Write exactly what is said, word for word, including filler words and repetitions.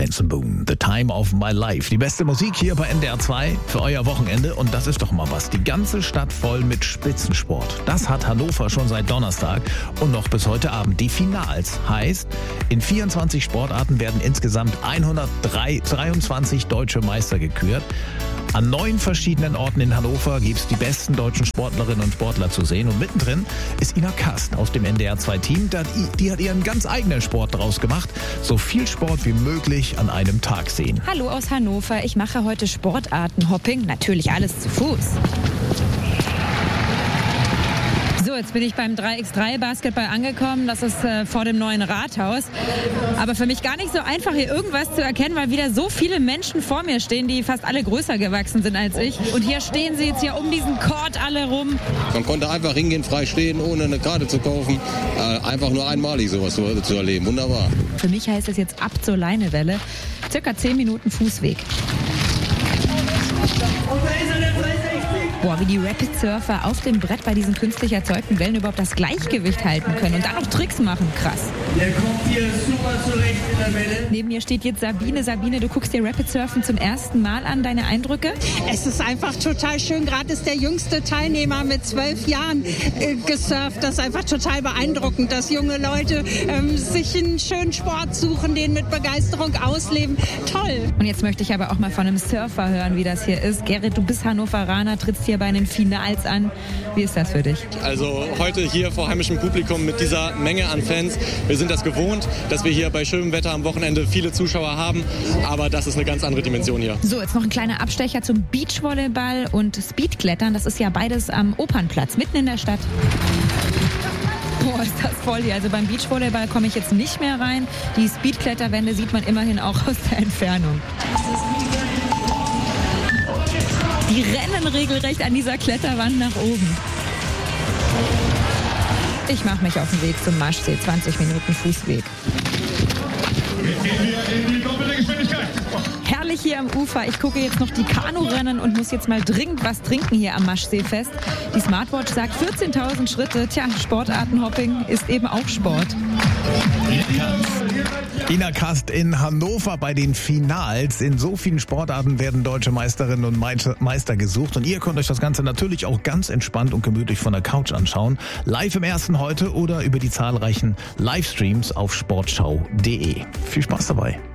Benson Boone, The Time of My Life. Die beste Musik hier bei N D R zwei für euer Wochenende. Und das ist doch mal was. Die ganze Stadt voll mit Spitzensport. Das hat Hannover schon seit Donnerstag und noch bis heute Abend. Die Finals heißt, in vierundzwanzig Sportarten werden insgesamt hundertdreiundzwanzig deutsche Meister gekürt. An neun verschiedenen Orten in Hannover gibt es die besten deutschen Sportlerinnen und Sportler zu sehen. Und mittendrin ist Ina Kast aus dem N D R zwei Team. Die hat ihren ganz eigenen Sport draus gemacht. So viel Sport wie möglich an einem Tag sehen. Hallo aus Hannover. Ich mache heute Sportartenhopping. Natürlich alles zu Fuß. So, jetzt bin ich beim drei gegen drei Basketball angekommen. Das ist äh, vor dem neuen Rathaus. Aber für mich gar nicht so einfach, hier irgendwas zu erkennen, weil wieder so viele Menschen vor mir stehen, die fast alle größer gewachsen sind als ich. Und hier stehen sie jetzt hier um diesen Court alle rum. Man konnte einfach hingehen, frei stehen, ohne eine Karte zu kaufen. Äh, einfach nur einmalig sowas zu, zu erleben. Wunderbar. Für mich heißt es jetzt ab zur Leinewelle. Circa zehn Minuten Fußweg. Boah, wie die Rapid Surfer auf dem Brett bei diesen künstlich erzeugten Wellen überhaupt das Gleichgewicht halten können und dann noch Tricks machen. Krass. Der kommt hier super zurecht in der Welle. Neben mir steht jetzt Sabine. Sabine, du guckst dir Rapid Surfen zum ersten Mal an. Deine Eindrücke? Es ist einfach total schön. Gerade ist der jüngste Teilnehmer mit zwölf Jahren äh, gesurft. Das ist einfach total beeindruckend, dass junge Leute ähm, sich einen schönen Sport suchen, den mit Begeisterung ausleben. Toll. Und jetzt möchte ich aber auch mal von einem Surfer hören, wie das hier ist. Gerrit, du bist Hannoveraner, trittst hier bei den Finals an. Wie ist das für dich? Also heute hier vor heimischem Publikum mit dieser Menge an Fans. Wir sind das gewohnt, dass wir hier bei schönem Wetter am Wochenende viele Zuschauer haben. Aber das ist eine ganz andere Dimension hier. So, jetzt noch ein kleiner Abstecher zum Beachvolleyball und Speedklettern. Das ist ja beides am Opernplatz, mitten in der Stadt. Boah, ist das voll hier. Also beim Beachvolleyball komme ich jetzt nicht mehr rein. Die Speedkletterwände sieht man immerhin auch aus der Entfernung. Die rennen regelrecht an dieser Kletterwand nach oben. Ich mache mich auf den Weg zum Maschsee. zwanzig Minuten Fußweg. Jetzt gehen wir in die doppelte Geschwindigkeit. Herrlich hier am Ufer. Ich gucke jetzt noch die Kanurennen und muss jetzt mal dringend was trinken hier am Maschseefest. Die Smartwatch sagt vierzehntausend Schritte. Tja, Sportartenhopping ist eben auch Sport. Ina Kast in Hannover bei den Finals. In so vielen Sportarten werden deutsche Meisterinnen und Meister gesucht. Und ihr könnt euch das Ganze natürlich auch ganz entspannt und gemütlich von der Couch anschauen. Live im Ersten heute oder über die zahlreichen Livestreams auf sportschau punkt de. Viel Spaß dabei.